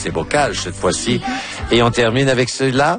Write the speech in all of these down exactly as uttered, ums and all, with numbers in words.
c'est Bocage cette fois-ci. Et on termine avec celui-là.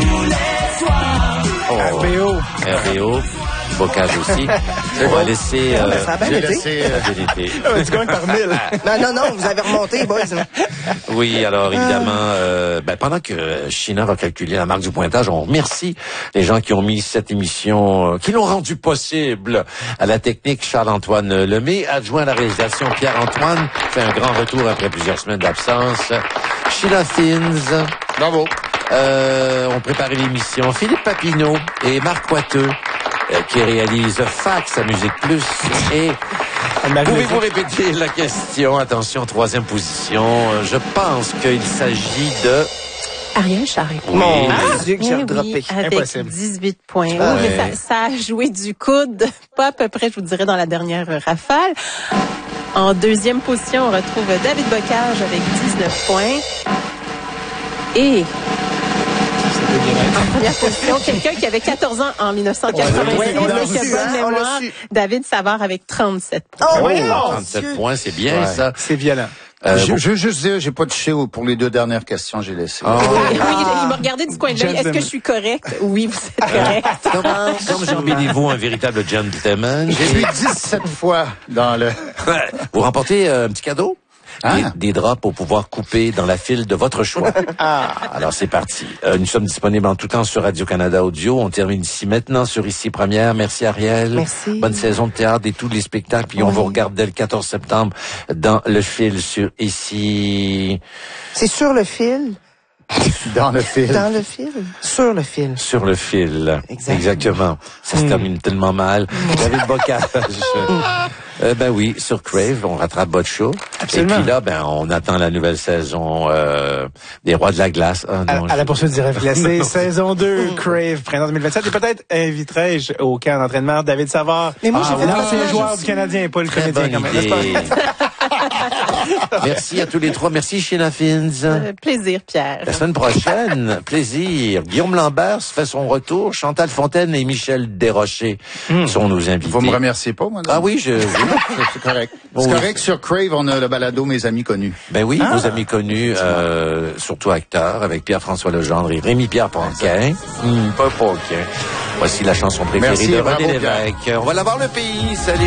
Oh, R B O. R B O. Bocage aussi. On va laisser... Non, euh, mais ça a bien été. laisser, euh, bien été. Tu gagnes par mille. Non, non, non, vous avez remonté, boys. Oui, alors évidemment, euh, ben, pendant que China va calculer la marque du pointage, on remercie les gens qui ont mis cette émission, euh, qui l'ont rendu possible. À la technique, Charles-Antoine Lemay, adjoint à la réalisation, Pierre-Antoine, fait un grand retour après plusieurs semaines d'absence. Sheila Fins. Bravo. Euh, on préparait l'émission. Philippe Papineau et Marc Poiteux, euh, qui réalise Fax à Musique Plus. Et pouvez-vous répéter la question? Attention, troisième position. Euh, Je pense qu'il s'agit de... Ariel Charret. Oui. Mon Ah, Dieu, que j'ai eh redroppé. oui, avec Impossible. dix-huit points. Ah, oui, mais ouais. ça, ça a joué du coude, pas à peu près, je vous dirais, dans la dernière rafale. En deuxième position, on retrouve David Bocage avec dix-neuf points. Et en première position, quelqu'un qui avait quatorze ans en dix-neuf cent quatre-vingt-six, Ouais, on l'a mais qui a su, bonne hein, on l'a mémoire, su. David Savard avec trente-sept points. Oh, Oh, oui, mon trente-sept Dieu. points, c'est bien Ouais. ça. C'est violent. Euh, je, bon- je veux juste dire, j'ai pas touché au- pour les deux dernières questions, j'ai laissé. Ah. Oui, oui, il m'a regardé du coin de l'œil. Est-ce que je suis correcte? Oui, vous êtes correcte. Comme, comme Jean Béliveau, un véritable gentleman. J'ai vu dix-sept fois dans le... Vous remportez euh, un petit cadeau? Hein? Des, des draps pour pouvoir couper dans la file de votre choix. Ah, alors c'est parti. Euh, nous sommes disponibles en tout temps sur Radio-Canada Audio. On termine ici maintenant sur Ici Première. Merci Ariel. Merci. Bonne saison de théâtre et tous les spectacles. Puis on Oui. vous regarde dès le quatorze septembre dans le fil sur Ici... C'est sur le fil. Dans le fil. Dans le fil. Sur le fil. Sur le fil. Exactement. Exactement. Ça se termine tellement mal. David Bocage. Euh, ben oui, sur Crave, on rattrape votre show. Absolument. Et puis là, ben, on attend la nouvelle saison euh, des Rois de la Glace. Ah, À, non, à la je- poursuite du rêve glacé, saison deux, Crave, printemps deux mille vingt-sept. Et peut-être inviterai-je au camp d'entraînement David Savard. Mais moi, Ah, j'ai oui. fait L'ancien le joueur aussi. du Canadien, pas le Très comédien bonne quand même. n'est-ce pas? idée. Merci à tous les trois. Merci Sheila Fins. Euh, plaisir, Pierre. La semaine prochaine, plaisir. Guillaume Lambert fait son retour. Chantal Fontaine et Michel Desrochers sont nos invités. Vous me remerciez pas, moi? non? Ah oui, je... oui. C'est correct. Bon, C'est oui. correct. Sur Crave, on a le balado Mes Amis Connus. Ben oui, Ah. vos amis connus, euh, surtout acteurs, avec Pierre-François Legendre et Rémi-Pierre Paquin. Hum, pas Paquin. Voici la chanson préférée Merci, de bravo, René Pierre. Lévesque. On va l'avoir le pays. Salut.